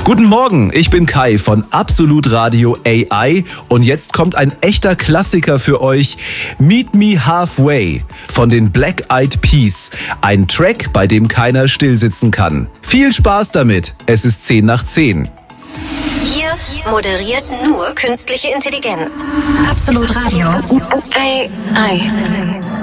Guten Morgen, ich bin Kai von Absolut Radio AI und jetzt kommt ein echter Klassiker für euch. Meet Me Halfway von den Black Eyed Peas. Ein Track, bei dem keiner stillsitzen kann. Viel Spaß damit, es ist 10 nach 10. Hier moderiert nur künstliche Intelligenz. Absolut Radio AI.